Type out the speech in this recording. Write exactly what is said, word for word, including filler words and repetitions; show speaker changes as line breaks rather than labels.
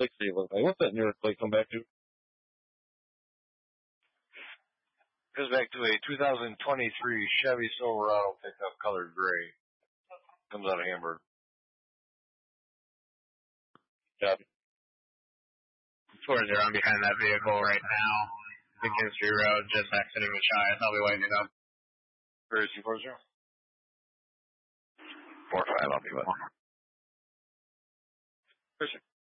Like, see, look, like, what's that newer plate come back to?
Goes back to a two thousand twenty-three Chevy Silverado pickup, colored gray. Comes out of Hamburg.
Copy.
four zero, I'm behind that vehicle right now. Big History Road, just exiting the Chias. I'll be waiting up.
Where is he, four zero?
four five, I'll be with.
Christian.